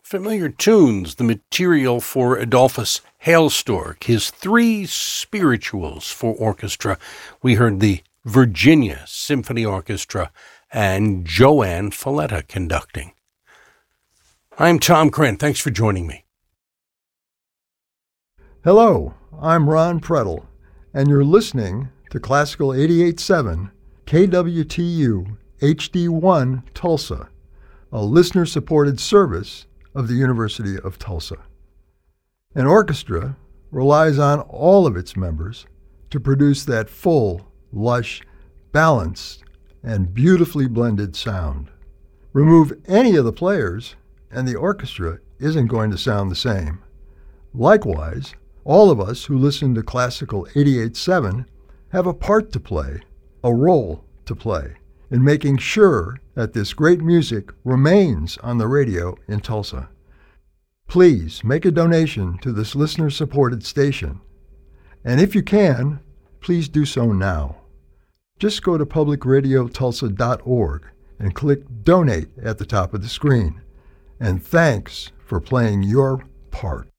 Familiar tunes, the material for Adolphus Hailstork, his three spirituals for orchestra. We heard the Virginia Symphony Orchestra and Joanne Falletta conducting. I'm Tom Krent. Thanks for joining me. Hello, I'm Ron Prettle, and you're listening to Classical 88.7 KWTU HD1 Tulsa, a listener-supported service of the University of Tulsa. An orchestra relies on all of its members to produce that full, lush, balanced, and beautifully blended sound. Remove any of the players, and the orchestra isn't going to sound the same. Likewise, all of us who listen to Classical 88.7 have a part to play, a role to play, in making sure that this great music remains on the radio in Tulsa. Please make a donation to this listener-supported station. And if you can, please do so now. Just go to publicradiotulsa.org and click Donate at the top of the screen. And thanks for playing your part.